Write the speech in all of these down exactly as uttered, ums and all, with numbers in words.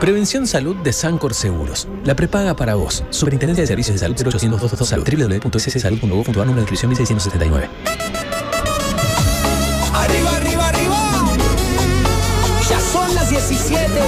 Prevención Salud de Sancor Seguros. La prepaga para vos. Superintendencia de Servicios de Salud cero ochocientos veintidos Salud. doble u doble u doble u punto s c salud punto gov punto a r. Número de inscripción mil seiscientos setenta y nueve. ¡Arriba, arriba, arriba! Ya son las diecisiete.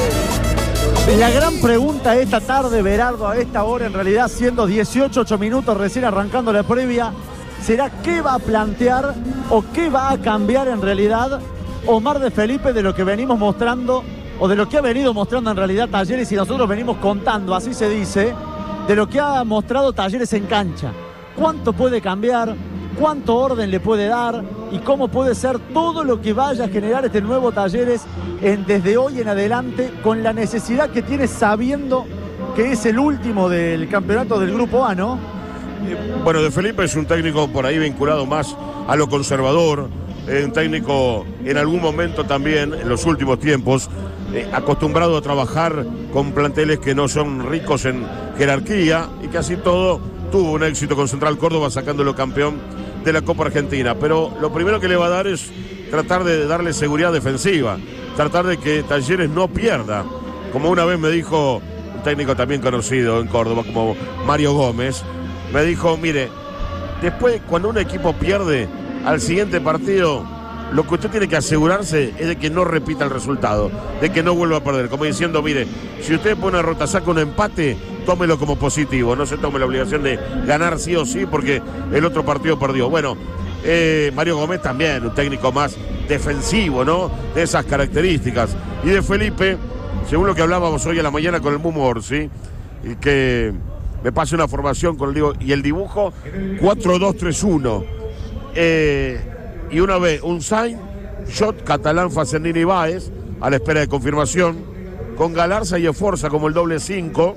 La gran pregunta esta tarde, Berardo, a esta hora, en realidad siendo dieciocho, ocho minutos recién arrancando la previa, será qué va a plantear o qué va a cambiar en realidad Omar de Felipe de lo que venimos mostrando o de lo que ha venido mostrando en realidad Talleres, y nosotros venimos contando, así se dice, de lo que ha mostrado Talleres en cancha. ¿Cuánto puede cambiar? ¿Cuánto orden le puede dar? ¿Y cómo puede ser todo lo que vaya a generar este nuevo Talleres en, desde hoy en adelante, con la necesidad que tiene, sabiendo que es el último del campeonato del Grupo A, ¿no? Bueno, de Felipe es un técnico por ahí vinculado más a lo conservador, eh, un técnico en algún momento también, en los últimos tiempos, eh, acostumbrado a trabajar con planteles que no son ricos en jerarquía, y que así todo tuvo un éxito con Central Córdoba sacándolo campeón de la Copa Argentina. Pero lo primero que le va a dar es tratar de darle seguridad defensiva, tratar de que Talleres no pierda, como una vez me dijo un técnico también conocido en Córdoba como Mario Gómez. Me dijo, mire, después cuando un equipo pierde al siguiente partido, lo que usted tiene que asegurarse es de que no repita el resultado, de que no vuelva a perder. Como diciendo, mire, si usted pone una rota, saca un empate, tómelo como positivo, no se tome la obligación de ganar sí o sí porque el otro partido perdió. Bueno, eh, Mario Gómez también, un técnico más defensivo, ¿no? De esas características. Y de Felipe, según lo que hablábamos hoy a la mañana con el Mumo Orsi, y que me pase una formación con el digo, y el dibujo cuatro dos tres uno. Eh, y una vez un Sainz, Shot, Catalán, Facendini y Báez, a la espera de confirmación, con Galarza y Esforza como el doble cinco,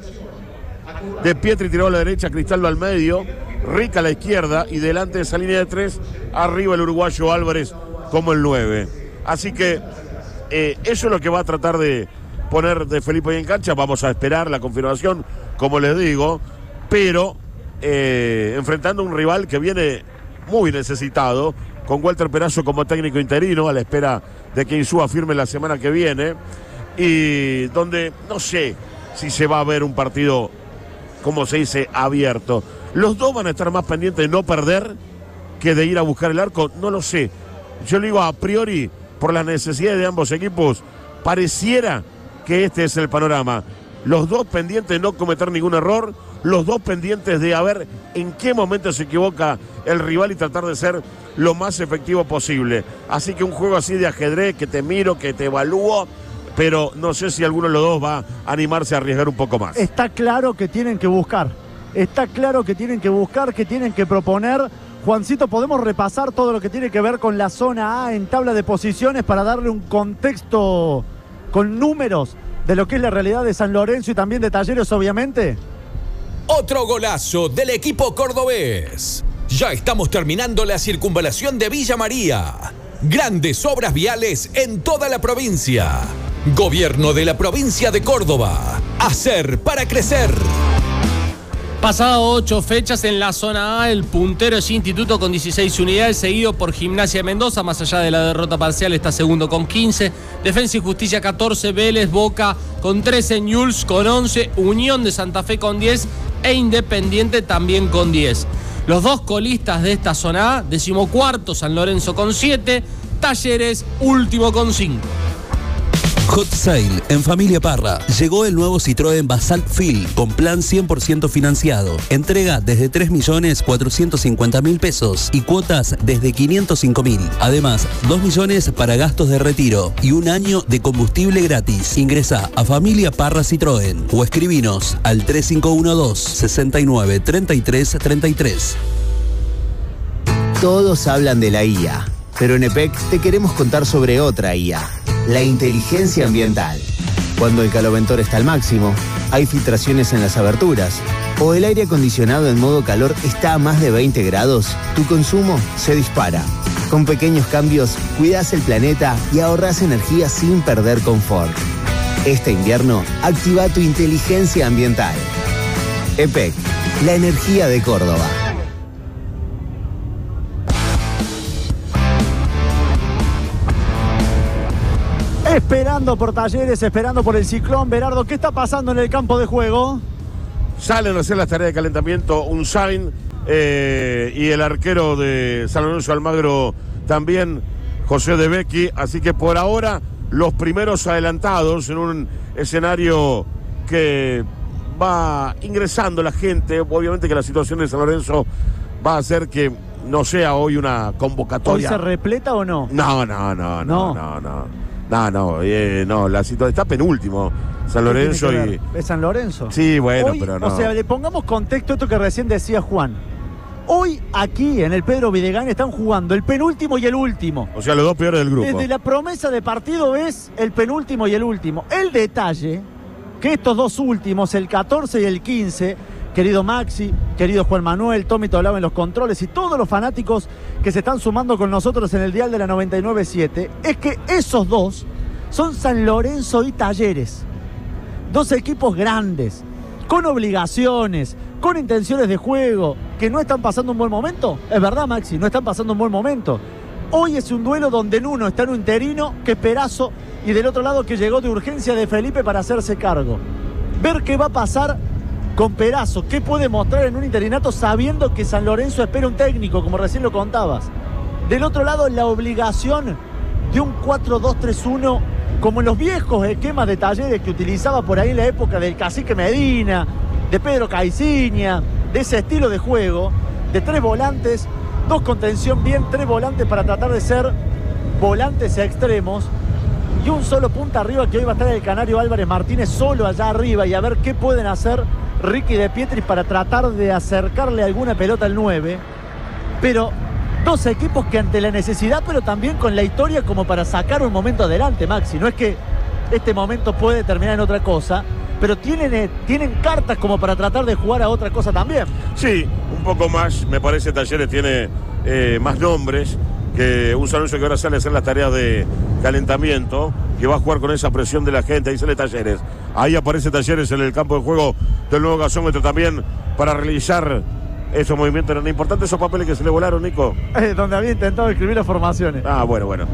De Pietri tirado a la derecha, Cristaldo al medio, Rica a la izquierda, y delante de esa línea de tres, arriba el uruguayo Álvarez como el nueve. Así que eh, eso es lo que va a tratar de poner de Felipe ahí en cancha. Vamos a esperar la confirmación, como les digo, pero eh, enfrentando a un rival que viene muy necesitado, con Walter Perazo como técnico interino, a la espera de que Insúa firme la semana que viene, y donde no sé si se va a ver un partido, como se dice, abierto. Los dos van a estar más pendientes de no perder que de ir a buscar el arco, no lo sé. Yo le digo a priori, por las necesidades de ambos equipos, pareciera que este es el panorama. Los dos pendientes de no cometer ningún error, los dos pendientes de a ver en qué momento se equivoca el rival y tratar de ser lo más efectivo posible. Así que un juego así de ajedrez, que te miro, que te evalúo, pero no sé si alguno de los dos va a animarse a arriesgar un poco más. Está claro que tienen que buscar, está claro que tienen que buscar, que tienen que proponer. Juancito, ¿podemos repasar todo lo que tiene que ver con la zona A en tabla de posiciones para darle un contexto con números de lo que es la realidad de San Lorenzo y también de Talleres, obviamente? Otro golazo del equipo cordobés. Ya estamos terminando la circunvalación de Villa María. Grandes obras viales en toda la provincia. Gobierno de la provincia de Córdoba. Hacer para crecer. Pasado ocho fechas en la zona A, el puntero es Instituto con dieciséis unidades, seguido por Gimnasia de Mendoza. Más allá de la derrota parcial, está segundo con quince. Defensa y Justicia catorce, Vélez, Boca con trece, Newell's con once, Unión de Santa Fe con diez e Independiente también con diez. Los dos colistas de esta zona A, decimocuarto San Lorenzo con siete, Talleres último con cinco. Hot Sale en Familia Parra. Llegó el nuevo Citroën Basalt Fil con plan cien por ciento financiado. Entrega desde tres millones cuatrocientos cincuenta mil pesos y cuotas desde quinientos cinco mil. Además, dos millones para gastos de retiro y un año de combustible gratis. Ingresa a Familia Parra Citroën o escribinos al tres cinco uno dos, seis nueve, tres tres tres tres. Todos hablan de la I A, pero en E P E C te queremos contar sobre otra I A. La inteligencia ambiental. Cuando el caloventor está al máximo, hay filtraciones en las aberturas, o el aire acondicionado en modo calor está a más de veinte grados, tu consumo se dispara. Con pequeños cambios, cuidas el planeta y ahorras energía sin perder confort. Este invierno, activa tu inteligencia ambiental. E P E C, la energía de Córdoba. Esperando por Talleres, esperando por el Ciclón. Berardo, ¿qué está pasando en el campo de juego? Salen a hacer las tareas de calentamiento Unzain eh, y el arquero de San Lorenzo Almagro también, José De Becchi. Así que por ahora los primeros adelantados en un escenario que va ingresando la gente. Obviamente que la situación de San Lorenzo va a hacer que no sea hoy una convocatoria. ¿Hoy se repleta o no? No, no, no, no, no, no. No, no, eh, no, la situación está penúltimo San Lorenzo y. ¿Es San Lorenzo? Sí, bueno, hoy, pero no. O sea, le pongamos contexto a esto que recién decía Juan. Hoy aquí en el Pedro Videgán están jugando el penúltimo y el último. O sea, los dos peores del grupo. Desde la promesa de partido es el penúltimo y el último. El detalle, que estos dos últimos, el catorce y el quince, querido Maxi, querido Juan Manuel, Tommy Toblado en los controles y todos los fanáticos que se están sumando con nosotros en el dial de la noventa y nueve punto siete, es que esos dos son San Lorenzo y Talleres. Dos equipos grandes, con obligaciones, con intenciones de juego, que no están pasando un buen momento. Es verdad, Maxi, no están pasando un buen momento. Hoy es un duelo donde en uno está en un interino, que es Perazo, y del otro lado que llegó de urgencia de Felipe para hacerse cargo. Ver qué va a pasar con Perazo, qué puede mostrar en un interinato sabiendo que San Lorenzo espera un técnico, como recién lo contabas. Del otro lado, la obligación de un cuatro dos tres uno, como en los viejos esquemas de Talleres que utilizaba por ahí en la época del Cacique Medina, de Pedro Caiciña, de ese estilo de juego, de tres volantes, dos contención bien, tres volantes para tratar de ser volantes extremos, y un solo punta arriba que hoy va a estar el Canario Álvarez Martínez solo allá arriba, y a ver qué pueden hacer Ricky de Pietri para tratar de acercarle alguna pelota al nueve. Pero dos equipos que ante la necesidad, pero también con la historia como para sacar un momento adelante, Maxi. No es que este momento puede terminar en otra cosa, pero tienen, eh, tienen cartas como para tratar de jugar a otra cosa también. Sí, un poco más. Me parece Talleres tiene eh, más nombres que un San Lorenzo que ahora sale a hacer las tareas de calentamiento, que va a jugar con esa presión de la gente. Ahí sale Talleres. Ahí aparece Talleres en el campo de juego del nuevo gasómetro también para realizar esos movimientos. Eran importantes esos papeles que se le volaron, Nico. Eh, donde había intentado escribir las formaciones. Ah, bueno, bueno.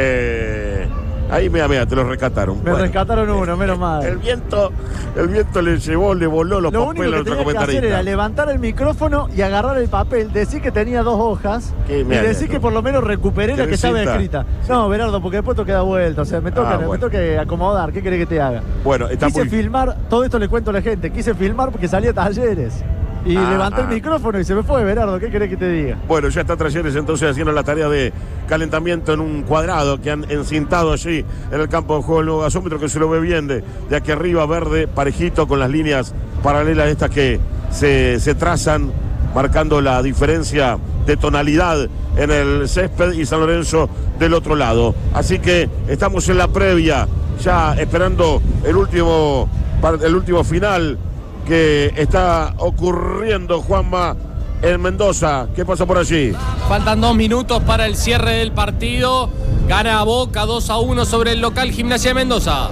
Eh, ahí, mira, mira, te lo rescataron. Me bueno, rescataron uno, menos mal. El viento, el viento le llevó, le voló los Lo papeles a único que nuestro tenía que hacer comentarista. era levantar el micrófono y agarrar el papel, decir que tenía dos hojas ¿Qué y me decir hagas? que por lo menos recuperé la que estaba cinta? escrita. No, Berardo, porque después te queda vuelta. O sea, me toca, Ah, bueno. me toca acomodar. ¿Qué querés que te haga? Bueno, está Quise muy... filmar, todo esto le cuento a la gente. Quise filmar porque salía Talleres. Y Ah, levanté ah. el micrófono y se me fue, Berardo. ¿Qué querés que te diga? Bueno, ya está Talleres entonces haciendo la tarea de calentamiento en un cuadrado que han encintado allí en el campo de juego del nuevo gasómetro, que se lo ve bien de, de aquí arriba, verde, parejito, con las líneas paralelas estas que se, se trazan, marcando la diferencia de tonalidad en el césped, y San Lorenzo del otro lado. Así que estamos en la previa, ya esperando el último, el último final que está ocurriendo, Juanma, en Mendoza. ¿Qué pasa por allí? Faltan dos minutos para el cierre del partido. Gana Boca dos a uno sobre el local Gimnasia de Mendoza.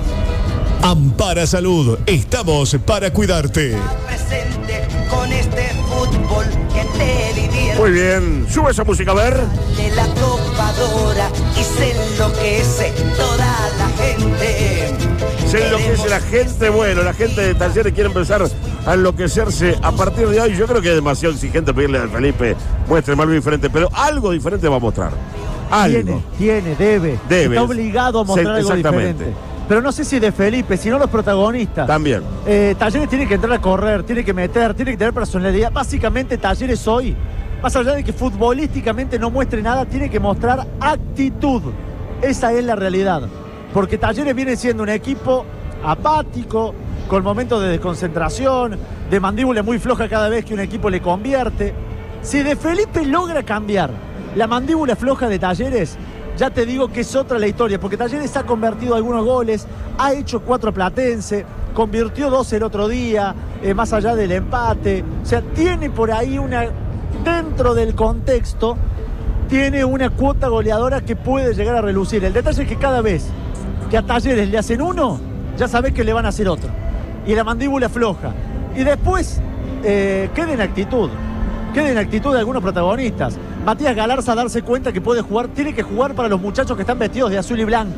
Ampara Salud, estamos para cuidarte. Presente con este fútbol que te divierte. Muy bien, sube esa música, a ver. De la topadora y se enloquece toda la gente. Se enloquece la gente. Bueno, la gente de Talleres quiere empezar a enloquecerse a partir de hoy. Yo creo que es demasiado exigente pedirle a Felipe muestre algo diferente, pero algo diferente va a mostrar. Algo. Tiene, tiene, debe. Debe. Está obligado a mostrar Sí, algo exactamente. diferente. Pero no sé si de Felipe, sino los protagonistas. También. Eh, Talleres tiene que entrar a correr, tiene que meter, tiene que tener personalidad. Básicamente Talleres hoy, más allá de que futbolísticamente no muestre nada, tiene que mostrar actitud. Esa es la realidad. Porque Talleres viene siendo un equipo apático, con momentos de desconcentración, de mandíbula muy floja cada vez que un equipo le convierte. Si de Felipe logra cambiar la mandíbula floja de Talleres, ya te digo que es otra la historia, porque Talleres ha convertido algunos goles, ha hecho cuatro a Platense, convirtió dos el otro día, eh, más allá del empate. O sea, tiene por ahí una, dentro del contexto, tiene una cuota goleadora que puede llegar a relucir. El detalle es que cada vez que a Talleres le hacen uno, ya sabés que le van a hacer otro. Y la mandíbula floja. Y después, eh, queda en actitud. Queda en actitud de algunos protagonistas. Matías Galarza darse cuenta que puede jugar, tiene que jugar para los muchachos que están vestidos de azul y blanco.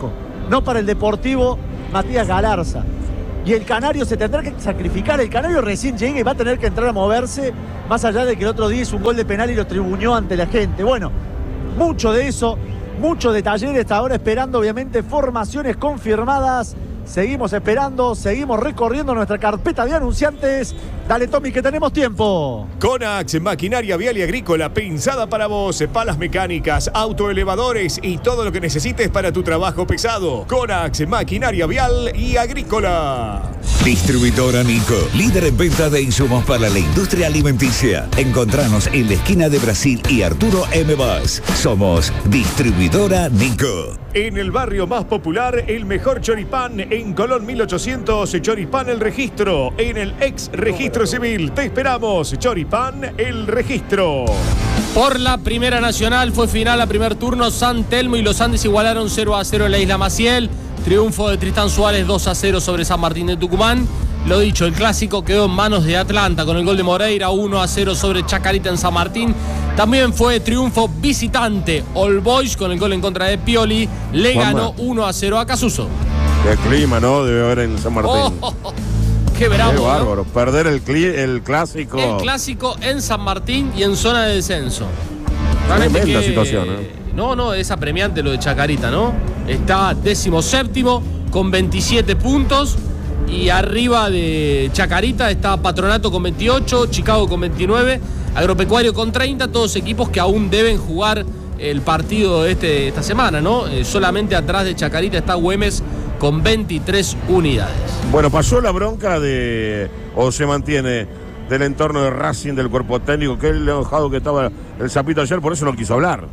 no para el Deportivo Matías Galarza. Y el Canario se tendrá que sacrificar. El Canario recién llega y va a tener que entrar a moverse, más allá de que el otro día hizo un gol de penal y lo tribuñó ante la gente. Bueno, mucho de eso, mucho de Talleres ahora esperando obviamente formaciones confirmadas. Seguimos esperando, seguimos recorriendo nuestra carpeta de anunciantes. Dale, Tommy, que tenemos tiempo. Conax, maquinaria vial y agrícola, pensada para vos, palas mecánicas, autoelevadores y todo lo que necesites para tu trabajo pesado. Conax, maquinaria vial y agrícola. Distribuidora Nico, líder en venta de insumos para la industria alimenticia. Encontranos en la esquina de Brasil y Arturo M. Vaz. Somos Distribuidora Nico. En el barrio más popular, el mejor choripán en Colón mil ochocientos, Choripán El Registro. En el ex registro civil, te esperamos. Choripán El Registro. Por la Primera Nacional fue final a primer turno. San Telmo y los Andes igualaron cero a cero en la Isla Maciel. Triunfo de Tristán Suárez dos a cero sobre San Martín de Tucumán. Lo dicho, el clásico quedó en manos de Atlanta con el gol de Moreira, uno a cero sobre Chacarita en San Martín. También fue triunfo visitante All Boys con el gol en contra de Pioli. Le Juanma. ganó uno a cero a Casuso. Qué clima, ¿no? Debe haber en San Martín. Oh, oh, oh. Qué bravo, Qué ¿no? bárbaro. Perder el, cli- el clásico. El clásico en San Martín y en zona de descenso. Tremenda que- situación, ¿eh? No, no, es apremiante lo de Chacarita, ¿no? Está décimo séptimo con veintisiete puntos. Y arriba de Chacarita está Patronato con veintiocho, Chicago con veintinueve, Agropecuario con treinta, todos equipos que aún deben jugar el partido de este, esta semana, ¿no? Eh, solamente atrás de Chacarita está Güemes con veintitrés unidades. Bueno, pasó la bronca de, o se mantiene, del entorno de Racing, del cuerpo técnico, que el enojado que estaba el Zapito ayer, por eso no quiso hablar.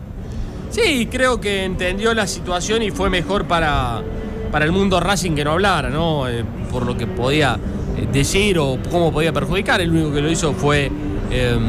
Sí, creo que entendió la situación y fue mejor para, para el mundo Racing que no hablara, ¿no? Eh, por lo que podía eh, decir o cómo podía perjudicar. El único que lo hizo fue eh,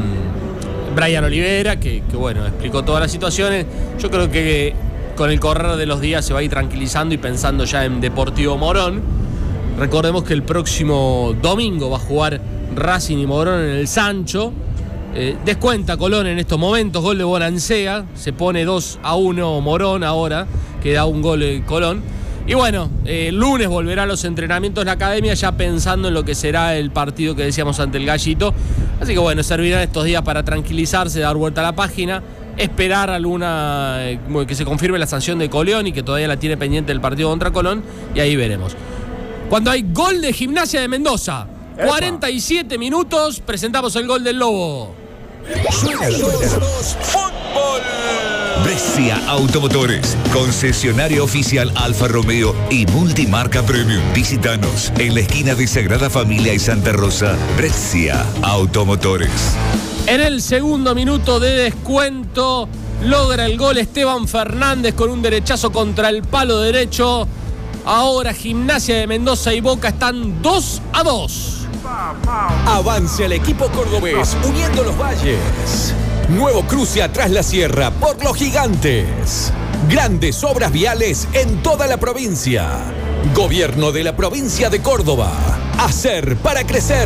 Brian Olivera, que, que bueno, explicó todas las situaciones. Yo creo que con el correr de los días se va a ir tranquilizando y pensando ya en Deportivo Morón. Recordemos que el próximo domingo va a jugar Racing y Morón en el Sancho. Eh, descuenta Colón en estos momentos, gol de Bonancea, se pone dos a uno Morón ahora, que da un gol de Colón. Y bueno, eh, el lunes volverá a los entrenamientos la academia, ya pensando en lo que será el partido que decíamos ante el Gallito. Así que bueno, servirán estos días para tranquilizarse, dar vuelta a la página, esperar alguna eh, que se confirme la sanción de Coleón y que todavía la tiene pendiente el partido contra Colón, y ahí veremos. Cuando hay gol de Gimnasia de Mendoza, ¡Epa! cuarenta y siete minutos, presentamos el gol del Lobo. Suena, suena. Fútbol. Brescia Automotores, concesionario oficial Alfa Romeo y multimarca Premium. Visítanos en la esquina de Sagrada Familia y Santa Rosa. Brescia Automotores. En el segundo minuto de descuento logra el gol Esteban Fernández con un derechazo contra el palo derecho. Ahora Gimnasia de Mendoza y Boca están dos a dos. Avance al equipo cordobés uniendo los valles. Nuevo cruce atrás la sierra por los gigantes. Grandes obras viales en toda la provincia. Gobierno de la provincia de Córdoba. Hacer para crecer.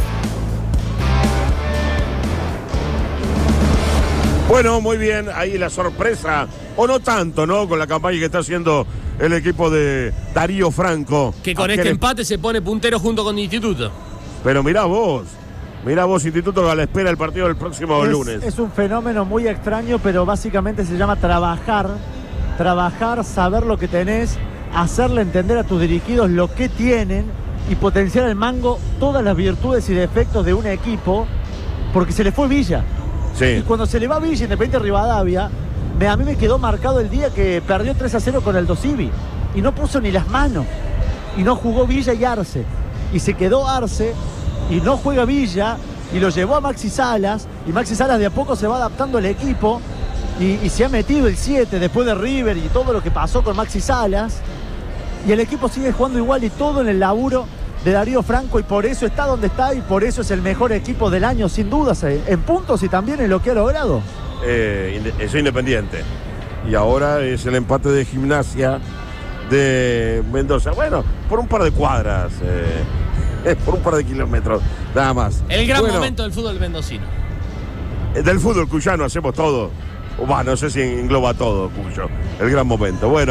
Bueno, muy bien, ahí la sorpresa, o no tanto, ¿no? Con la campaña que está haciendo el equipo de Darío Franco. Que con Aquel este es- empate se pone puntero junto con Instituto. Pero mirá vos, mirá vos, Instituto, a la espera del partido del próximo Es, lunes. es un fenómeno muy extraño, pero básicamente se llama trabajar. Trabajar, saber lo que tenés, hacerle entender a tus dirigidos lo que tienen y potenciar al mango todas las virtudes y defectos de un equipo, porque se le fue Villa. Y Sí. cuando se le va Villa, Independiente Rivadavia, me- a mí me quedó marcado el día que perdió tres a cero con el Dosivi y no puso ni las manos. Y no jugó Villa y Arce. Y se quedó Arce y no juega Villa y lo llevó a Maxi Salas. Y Maxi Salas de a poco se va adaptando al equipo y, y se ha metido el siete después de River y todo lo que pasó con Maxi Salas. Y el equipo sigue jugando igual y todo en el laburo de Darío Franco, y por eso está donde está y por eso es el mejor equipo del año, sin dudas, eh, en puntos y también en lo que ha logrado. Eh, inde- es Independiente. Y ahora es el empate de Gimnasia de Mendoza. Bueno, por un par de cuadras, eh, por un par de kilómetros, nada más. El gran Bueno, momento del fútbol mendocino. eh, del fútbol cuyano hacemos todo. O, bah, no sé si engloba todo, Cuyo. El gran momento. Bueno,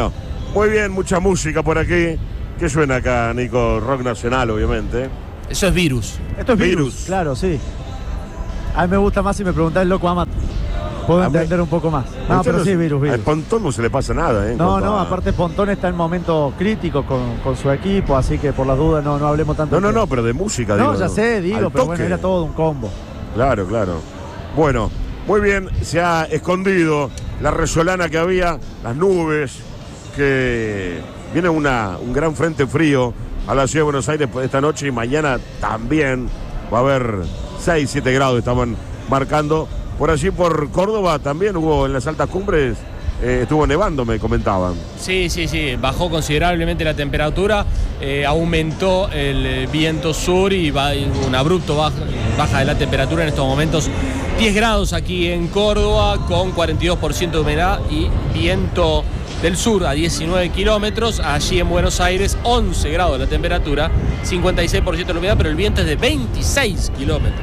Muy bien, mucha música por aquí. ¿Qué suena acá, Nico? Rock nacional, obviamente. Eso es Virus. Esto es Virus, Virus. claro, sí. A mí me gusta más si me preguntás el Loco Amat. Puedo A entender mí- un poco más. No, Usted pero sí, Virus, A Virus. Pontón no se le pasa nada, ¿eh? en No, cuanto no, a- aparte Pontón está en momento crítico con, con su equipo, así que por las dudas no, no hablemos tanto. No, no, de- no, pero de música, No, digo. ya sé, digo, Al pero bueno, toque. era todo un combo. Claro, claro. Bueno, muy bien, se ha escondido la resolana que había, las nubes, que viene una, un gran frente frío a la ciudad de Buenos Aires esta noche y mañana también va a haber seis, siete grados, estaban marcando. Por allí, por Córdoba, también hubo en las altas cumbres, eh, estuvo nevando, me comentaban. Sí, sí, sí, bajó considerablemente la temperatura, eh, aumentó el eh, viento sur y va un abrupto baja, baja de la temperatura en estos momentos. diez grados aquí en Córdoba con cuarenta y dos por ciento de humedad y viento del sur a diecinueve kilómetros. Allí en Buenos Aires once grados la temperatura, cincuenta y seis por ciento de la humedad, pero el viento es de veintiséis kilómetros.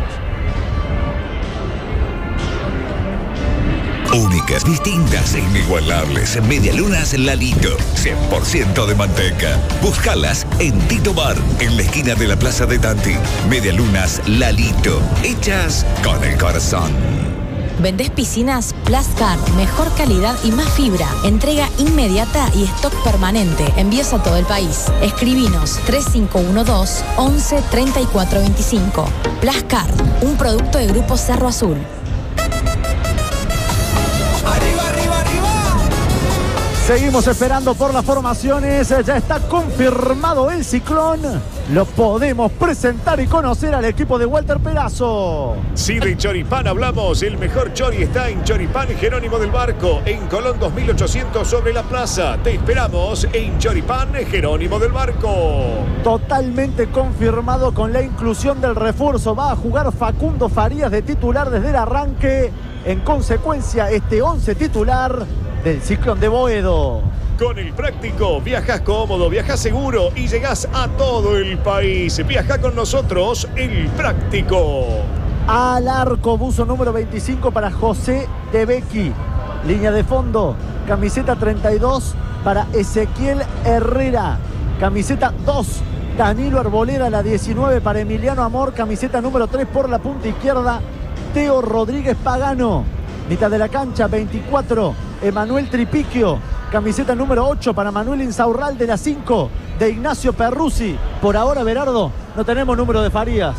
Únicas, distintas e inigualables. Medialunas Lalito, cien por ciento de manteca. Búscalas en Tito Bar, en la esquina de la Plaza de Tanti. Medialunas Lalito, hechas con el corazón. ¿Vendés piscinas? Plascar, mejor calidad y más fibra. Entrega inmediata y stock permanente. Envíos a todo el país. Escribinos tres cinco uno dos, once, treinta y cuatro veinticinco. Plascar, un producto de Grupo Cerro Azul. Seguimos esperando por las formaciones. Ya está confirmado el ciclón. Lo podemos presentar y conocer al equipo de Walter Perazo. Si de Choripán hablamos, el mejor chori está en Choripán Jerónimo del Barco, en Colón dos mil ochocientos sobre la plaza. Te esperamos en Choripán Jerónimo del Barco. Totalmente confirmado con la inclusión del refuerzo. Va a jugar Facundo Farías de titular desde el arranque. En consecuencia, este once titular del Ciclón de Boedo. Con el práctico, viajas cómodo, viajas seguro y llegás a todo el país. Viaja con nosotros, el práctico. Al arco, buzo número veinticinco para José de Becchi. Línea de fondo, camiseta treinta y dos para Ezequiel Herrera. Camiseta dos, Danilo Arboleda, la diecinueve para Emiliano Amor. Camiseta número tres por la punta izquierda, Teo Rodríguez Pagano. Mitad de la cancha, veinticuatro, Emanuel Tripiquio. Camiseta número ocho para Manuel Insaurralde, la cinco de Ignacio Perruzzi. Por ahora, Berardo, no tenemos número de Farías.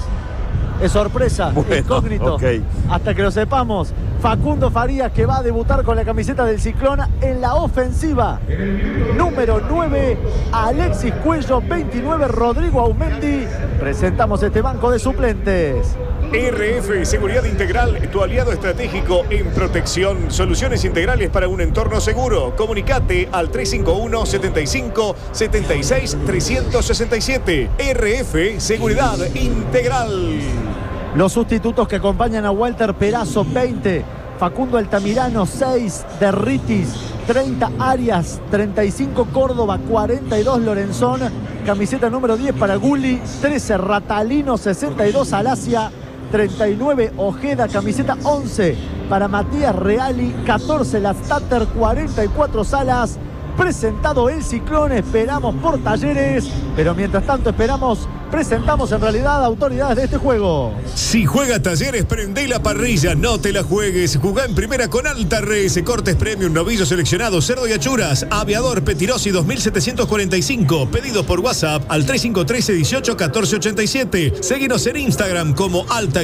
Es sorpresa, Bueno, incógnito. okay. Hasta que lo sepamos. Facundo Farías, que va a debutar con la camiseta del Ciclón en la ofensiva. Número nueve, Alexis Cuello. veintinueve, Rodrigo Aumendi. Presentamos este banco de suplentes. R F Seguridad Integral, tu aliado estratégico en protección. Soluciones integrales para un entorno seguro. Comunicate al tres cinco uno, setenta y cinco, setenta y seis, trescientos sesenta y siete. R F Seguridad Integral. Los sustitutos que acompañan a Walter Perazo, veinte. Facundo Altamirano, seis. Derritis, treinta. Arias, treinta y cinco. Córdoba, cuarenta y dos. Lorenzón. Camiseta número diez para Gulli. trece. Ratalino, sesenta y dos. Alasia, treinta y nueve. Ojeda, camiseta once para Matías Reali. catorce. Lastater, cuarenta y cuatro. Salas. Presentado el Ciclón, esperamos por Talleres, pero mientras tanto esperamos, presentamos en realidad autoridades de este juego. Si juega Talleres, prende la parrilla, no te la juegues. Jugá en primera con Alta Res, cortes premium, novillo seleccionado, cerdo y achuras, aviador Petirosi dos mil setecientos cuarenta y cinco. Pedidos por WhatsApp al tres cinco uno tres, dieciocho, catorce ochenta y siete. Seguinos en Instagram como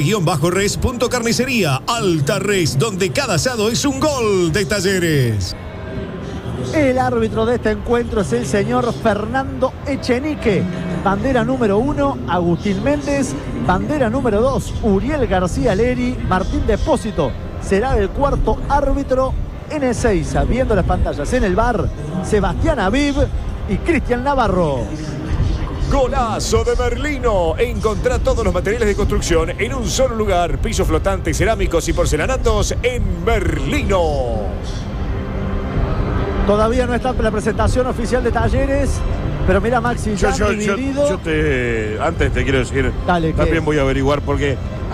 alta-res.carnicería. Alta Res, donde cada asado es un gol de Talleres. El árbitro de este encuentro es el señor Fernando Echenique. Bandera número uno, Agustín Méndez. Bandera número dos, Uriel García Leri. Martín Depósito será el cuarto árbitro. En el seis, viendo las pantallas en el V A R, Sebastián Aviv y Cristian Navarro. Golazo de Merlino. Encontrá todos los materiales de construcción en un solo lugar. Pisos flotantes, cerámicos y porcelanatos en Merlino. Todavía no está la presentación oficial de Talleres, pero mira, Maxi, ya Yo, yo, yo, dividido. yo te, antes te quiero decir, Dale, ¿qué? también voy a averiguar porque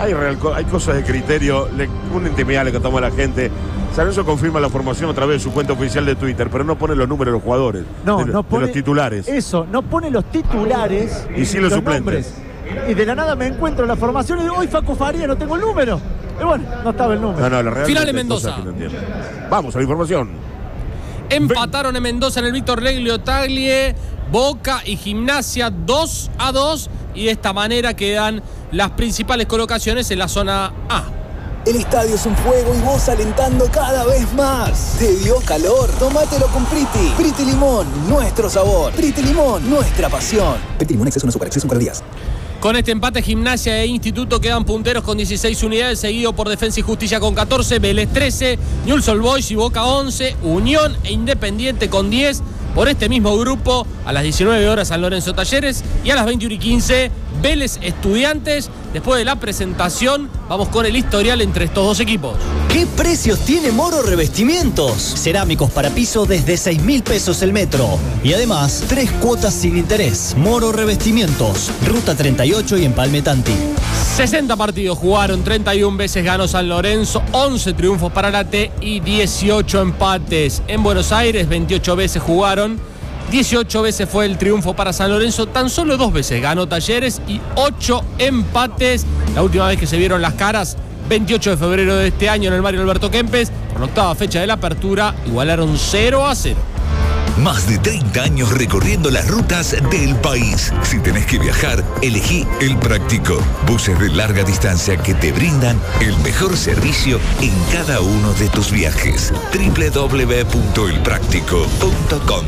Hay, real, hay cosas de criterio, le, una intimidad le que toma la gente. San Lorenzo confirma la formación a través de su cuenta oficial de Twitter, pero no pone los números de los jugadores, no, de, no pone de los titulares. Eso, no pone los titulares y sí los, los suplentes. Nombres. Y de la nada me encuentro en la formación y digo, hoy Facu Faría, no tengo el número. Y bueno, no estaba el número. No, no, la Final en Mendoza. No Vamos a la información. Empataron en Mendoza en el Víctor Leglio Taglie, Boca y Gimnasia dos a dos. Y de esta manera quedan las principales colocaciones en la zona A. El estadio es un fuego y vos alentando cada vez más. ¿Te dio calor? Tómatelo con Priti. Priti Limón, nuestro sabor. Priti Limón, nuestra pasión. Priti Limón, exceso no azúcar, exceso en calorías. Con este empate, Gimnasia e Instituto quedan punteros con dieciséis unidades, seguido por Defensa y Justicia con catorce, Vélez trece, Newell's Old Boys y Boca once, Unión e Independiente con diez. Por este mismo grupo, a las diecinueve horas San Lorenzo Talleres y a las veintiuno y quince Vélez Estudiantes. Después de la presentación, vamos con el historial entre estos dos equipos. ¿Qué precios tiene Moro Revestimientos? Cerámicos para piso desde seis mil pesos el metro. Y además, tres cuotas sin interés. Moro Revestimientos, Ruta treinta y ocho y Empalme Tanti. sesenta partidos jugaron, treinta y una veces ganó San Lorenzo, once triunfos para la T y dieciocho empates. En Buenos Aires, veintiocho veces jugaron, dieciocho veces fue el triunfo para San Lorenzo, tan solo dos veces ganó Talleres y ocho empates. La última vez que se vieron las caras, veintiocho de febrero de este año en el Mario Alberto Kempes, por la octava fecha de la apertura, igualaron cero a cero. Más de treinta años recorriendo las rutas del país. Si tenés que viajar, elegí El Práctico. Buses de larga distancia que te brindan el mejor servicio en cada uno de tus viajes. doble u doble u doble u punto el práctico punto com.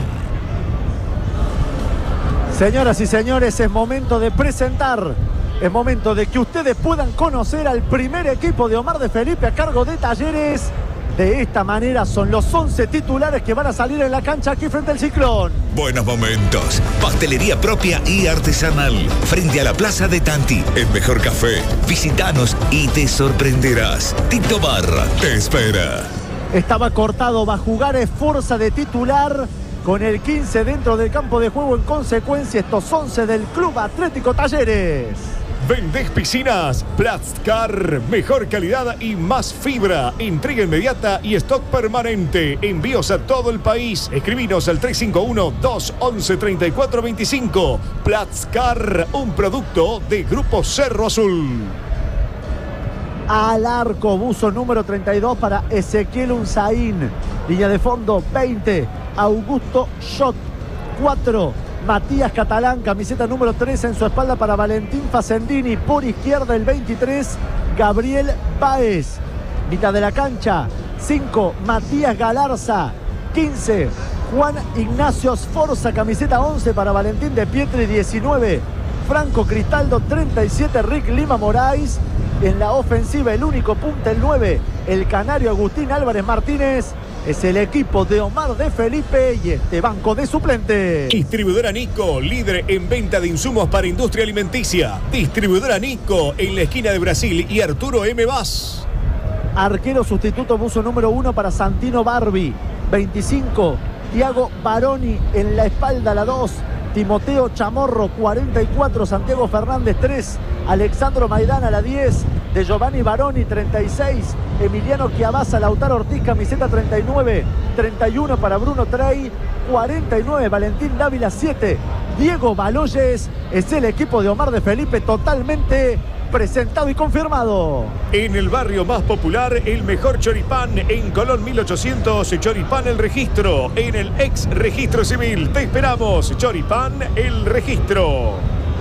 Señoras y señores, es momento de presentar, es momento de que ustedes puedan conocer al primer equipo de Omar de Felipe a cargo de Talleres. De esta manera son los once titulares que van a salir en la cancha aquí frente al Ciclón. Buenos momentos. Pastelería propia y artesanal. Frente a la Plaza de Tanti. El mejor café. Visítanos y te sorprenderás. Tito Barra te espera. Estaba cortado, va a jugar Esforza de titular con el quince dentro del campo de juego. En consecuencia, estos once del Club Atlético Talleres. ¿Vendés piscinas? Plastcar, mejor calidad y más fibra. Entrega inmediata y stock permanente. Envíos a todo el país. Escribinos al tres cinco uno, dos once, treinta y cuatro veinticinco. Plastcar, un producto de Grupo Cerro Azul. Al arco, buzo número treinta y dos para Ezequiel Unzaín. Línea de fondo, veinte. Augusto Schott, cuatro. Matías Catalán, camiseta número tres en su espalda para Valentín Facendini. Por izquierda el veintitrés, Gabriel Báez. Mitad de la cancha, cinco, Matías Galarza. quince, Juan Ignacio Sforza, camiseta once para Valentín de Pietri. diecinueve, Franco Cristaldo. treinta y siete, Rick Lima Moraes. En la ofensiva el único punta, el nueve, el canario Agustín Álvarez Martínez. Es el equipo de Omar de Felipe y este banco de suplentes. Distribuidora Nico, líder en venta de insumos para industria alimenticia. Distribuidora Nico, en la esquina de Brasil y Arturo M. Vaz. Arquero sustituto, buzo número uno para Santino Barbi. veinticinco, Tiago Baroni en la espalda, la dos. Timoteo Chamorro, cuarenta y cuatro, Santiago Fernández, tres. Alexandro Maidana, la diez. De Giovanni Baroni, treinta y seis. Emiliano Chiavasa, Lautaro Ortiz, camiseta treinta y nueve. treinta y uno para Bruno Trey. cuarenta y nueve, Valentín Dávila, siete. Diego Baloyes. Es el equipo de Omar de Felipe totalmente presentado y confirmado. En el barrio más popular, el mejor choripán en Colón mil ochocientos, Choripán El Registro, en el ex registro civil. Te esperamos, Choripán El Registro.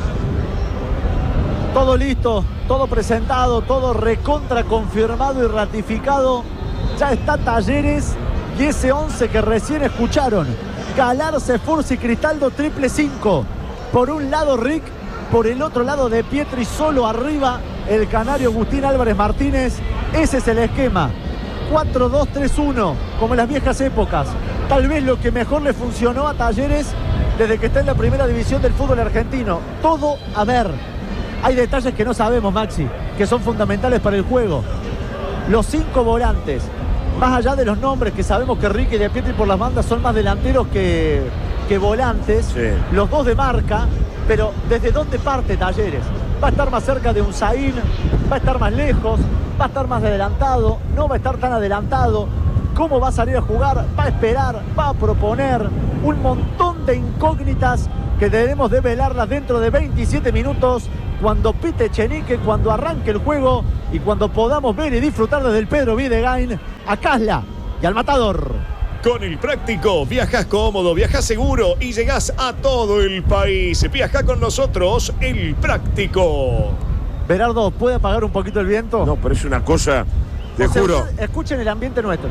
Todo listo, todo presentado, todo recontra confirmado y ratificado. Ya está Talleres y ese once que recién escucharon. Galarza, Fursi, Cristaldo, triple cinco. Por un lado Rick, por el otro lado de Pietri, solo arriba el canario Agustín Álvarez Martínez. Ese es el esquema. cuatro dos tres uno, como en las viejas épocas. Tal vez lo que mejor le funcionó a Talleres desde que está en la primera división del fútbol argentino. Todo a ver. Hay detalles que no sabemos, Maxi, que son fundamentales para el juego. Los cinco volantes, más allá de los nombres que sabemos que Ricky y De Pietri por las bandas son más delanteros que, que volantes, sí. Los dos de marca, pero ¿desde dónde parte Talleres? va a estar más cerca de Unzaín, va a estar más lejos, va a estar más adelantado, no va a estar tan adelantado. ¿Cómo va a salir a jugar? Va a esperar, va a proponer un montón de incógnitas que debemos develarlas dentro de veintisiete minutos cuando pite Echenique, cuando arranque el juego y cuando podamos ver y disfrutar desde el Pedro Videgain a Casla y al Matador. Con el Práctico, viajás cómodo, viajás seguro y llegás a todo el país. Viajá con nosotros, el Práctico. Berardo, ¿puede apagar un poquito el viento? No, pero es una cosa, te O sea, juro. ustedes escuchen el ambiente nuestro.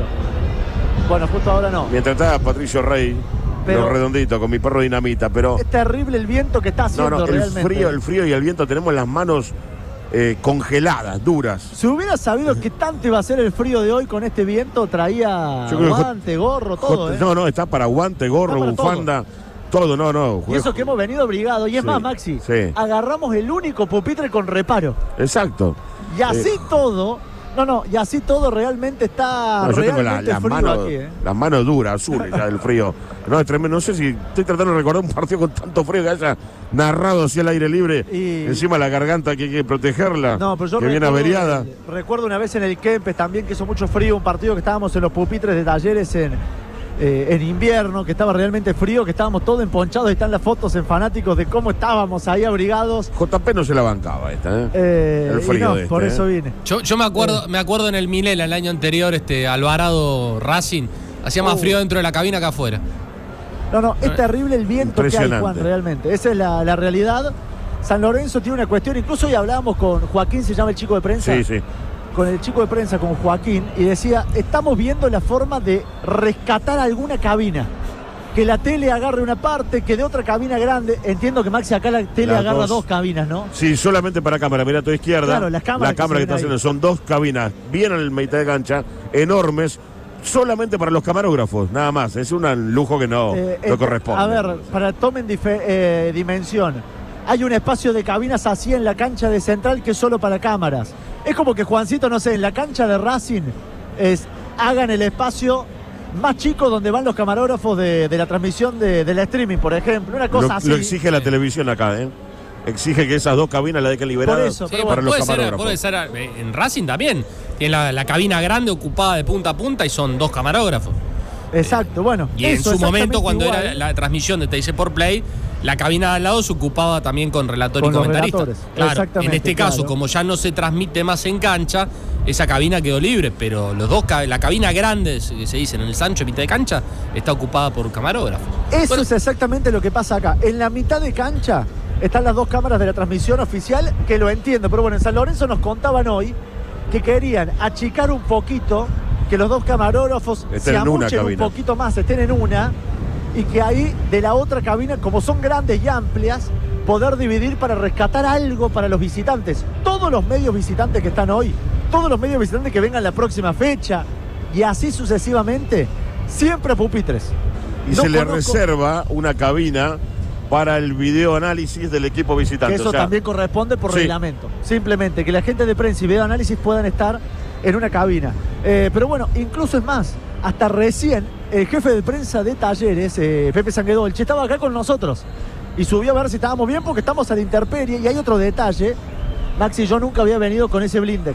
Bueno, justo ahora no. Mientras está Patricio Rey, Pero- lo redondito, con mi perro dinamita, pero... Es terrible el viento que está haciendo No, no, el realmente. frío, el frío y el viento, tenemos las manos eh, congeladas, duras. Si hubiera sabido que tanto iba a ser el frío de hoy con este viento, traía Yo creo que guante, gorro, todo. J- ¿eh? No, no, está para guante, gorro, Está para bufanda, todo, no, no. Y eso que hemos venido abrigados. Y es Sí, más, Maxi, sí. agarramos el único pupitre con reparo. Exacto. Y así Eh, todo, no, no, y así todo realmente está no, yo tengo la- realmente las, frío manos, aquí, ¿eh? las manos duras, azules ya del frío. No, es tremendo. No sé si estoy tratando de recordar un partido con tanto frío que haya narrado así al aire libre. Y- Encima la garganta que hay que protegerla, No, pero yo que viene recuerdo, averiada. recuerdo una vez en el Kempes también que hizo mucho frío, un partido que estábamos en los pupitres de Talleres en, eh, en invierno, que estaba realmente frío, que estábamos todos emponchados y están las fotos en Fanáticos de cómo estábamos ahí abrigados. J P no se la bancaba esta, ¿eh? Eh, el y frío no, de este, por ¿eh? eso vine. Yo, yo me acuerdo, me acuerdo en el Milela el año anterior, este Alvarado Racing, hacía más Uh. frío dentro de la cabina que afuera. No, no, es terrible el viento que hay, Impresionante. Juan, realmente. Esa es la, la realidad. San Lorenzo tiene una cuestión, incluso hoy hablábamos con Joaquín, se llama el chico de prensa. Sí, sí. Con el chico de prensa, con Joaquín, y decía, estamos viendo la forma de rescatar alguna cabina. Que la tele agarre una parte, que de otra cabina grande. Entiendo que Maxi acá la tele Las agarra dos. dos. cabinas, ¿no? Sí, solamente para cámara. Mira a tu izquierda. Claro, las cámaras la que cámara se que ven está ahí. haciendo son dos cabinas, bien en el mitad de cancha, enormes, solamente para los camarógrafos, nada más. Es un lujo que no, Eh, no eh, corresponde. A ver, para tomen dife- eh, dimensión. Hay un espacio de cabinas así en la cancha de Central que es solo para cámaras. Es como que Juancito, no sé, en la cancha de Racing es, hagan el espacio más chico donde van los camarógrafos de, de la transmisión de, de la streaming, por ejemplo. Una cosa lo, así. lo exige la televisión acá, ¿eh? Exige que esas dos cabinas la dejen liberadas eso, Sí, para los puede, ser, camarógrafos. puede ser, eh, en Racing también. Tiene la, la cabina grande ocupada de punta a punta y son dos camarógrafos. Exacto, bueno. Y en eso, su momento, exactamente cuando igual. era la transmisión de T I C por Play, la cabina de al lado se ocupaba también con relator Con y los comentarista. relatores, Claro, exactamente, en este caso, claro. como ya no se transmite más en cancha, esa cabina quedó libre, pero los dos ca- la cabina grande, que se dice en el Sancho, mitad de cancha, está ocupada por camarógrafos. Eso Bueno, es exactamente lo que pasa acá. En la mitad de cancha están las dos cámaras de la transmisión oficial, que lo entiendo. Pero bueno, en San Lorenzo nos contaban hoy que querían achicar un poquito, que los dos camarógrafos Estén se en una amuchen un cabina. poquito más, estén en una, y que ahí de la otra cabina, como son grandes y amplias, poder dividir para rescatar algo para los visitantes. Todos los medios visitantes que están hoy, todos los medios visitantes que vengan la próxima fecha, y así sucesivamente, siempre pupitres. Y No se le conozco- reserva una cabina para el videoanálisis del equipo visitante. Que eso o sea, también corresponde por sí. reglamento. Simplemente que la gente de prensa y videoanálisis puedan estar en una cabina. Eh, pero bueno, incluso es más, hasta recién el jefe de prensa de Talleres, eh, Pepe Sanguedolche, estaba acá con nosotros y subió a ver si estábamos bien porque estamos a la intemperie. Y hay otro detalle, Maxi, yo nunca había venido con ese blindex.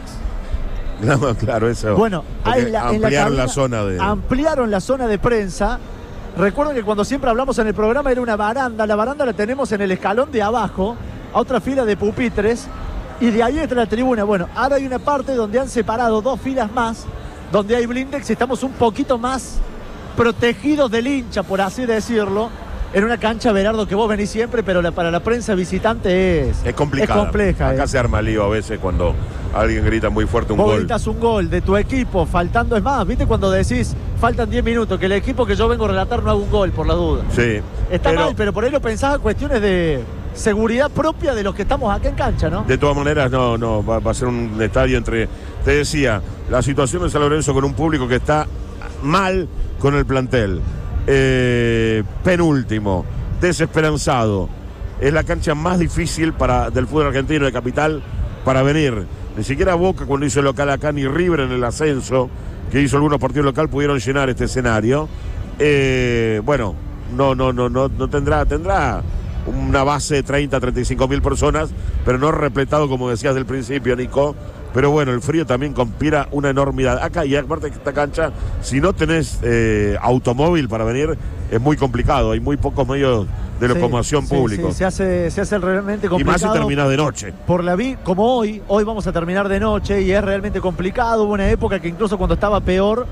No, claro, eso. Bueno, Porque hay la- en la ampliaron la, cabina- zona de. ampliaron la zona de prensa. Recuerden que cuando siempre hablamos en el programa era una baranda. La baranda la tenemos en el escalón de abajo, a otra fila de pupitres, y de ahí está la tribuna. Bueno, ahora hay una parte donde han separado dos filas más, donde hay blindex y estamos un poquito más protegidos del hincha, por así decirlo, en una cancha, Berardo, que vos venís siempre, pero la- para la prensa visitante es, Es complicado. es compleja. Acá eh. se arma lío a veces cuando alguien grita muy fuerte un Vos gol. gritas un gol de tu equipo, faltando, es más, ¿viste cuando decís faltan diez minutos, que el equipo que yo vengo a relatar no haga un gol, por la duda? Sí. Está Pero, mal, pero por ahí lo pensás a cuestiones de seguridad propia de los que estamos acá en cancha, ¿no? de todas maneras, no, no, va, va a ser un estadio entre. Te decía, la situación de San Lorenzo con un público que está mal con el plantel. Eh, penúltimo, desesperanzado. Es la cancha más difícil para, del fútbol argentino de capital para venir. Ni siquiera Boca, cuando hizo el local acá, ni River en el ascenso, que hizo algunos partidos local, pudieron llenar este escenario. Eh, bueno, no, no, no, no, no tendrá, tendrá una base de treinta, treinta y cinco mil personas, pero no repletado como decías del principio, Nico. Pero bueno, el frío también conspira una enormidad. Acá, y aparte de esta cancha, si no tenés eh, automóvil para venir, es muy complicado. Hay muy pocos medios de locomoción sí, público. Sí, se hace, se hace realmente complicado. Y más si terminás de noche. Por la vi, como hoy, hoy vamos a terminar de noche y es realmente complicado. Hubo una época que incluso cuando estaba peor,